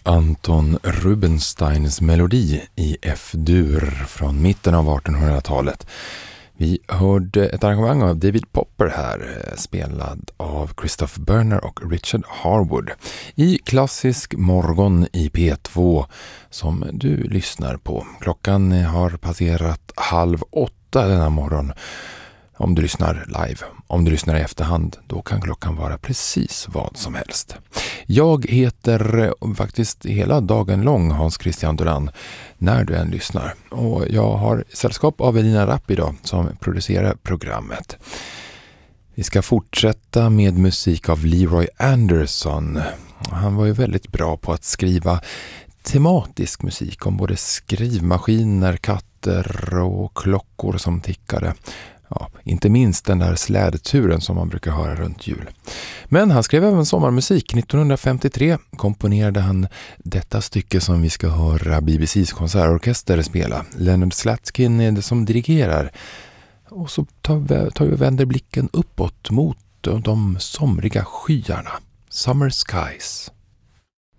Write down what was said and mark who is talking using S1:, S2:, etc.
S1: Anton Rubinsteins melodi i F-dur från mitten av 1800-talet. Vi hörde ett arrangemang av David Popper här, spelad av Christoph Berner och Richard Harwood i klassisk morgon i P2 som du lyssnar på. Klockan har passerat 7:30 denna morgon. Om du lyssnar live, om du lyssnar i efterhand, då kan klockan vara precis vad som helst. Jag heter faktiskt hela dagen lång Hans Christian Duran, när du än lyssnar. Och jag har sällskap av Elina Rapp idag som producerar programmet. Vi ska fortsätta med musik av Leroy Anderson. Han var ju väldigt bra på att skriva tematisk musik om både skrivmaskiner, katter och klockor som tickade. Ja, inte minst den där slädturen som man brukar höra runt jul. Men han skrev även sommarmusik. 1953 komponerade han detta stycke som vi ska höra BBC:s konsertorkester spela. Leonard Slatkin är det som dirigerar. Och så tar vi vänder blicken uppåt mot de somriga skyarna. Summer Skies.